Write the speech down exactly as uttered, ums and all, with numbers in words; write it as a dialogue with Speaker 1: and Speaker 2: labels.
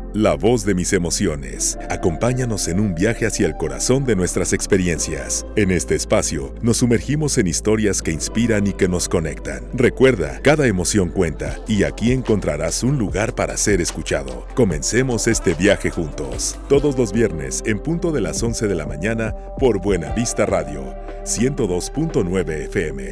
Speaker 1: La voz de mis emociones. Acompáñanos en un viaje hacia el corazón de nuestras experiencias. En este espacio, nos sumergimos en historias que inspiran y que nos conectan. Recuerda, cada emoción cuenta y aquí encontrarás un lugar para ser escuchado. Comencemos este viaje juntos. Todos los viernes, en punto de las once de la mañana, por Buena Vista Radio, ciento dos punto nueve F M.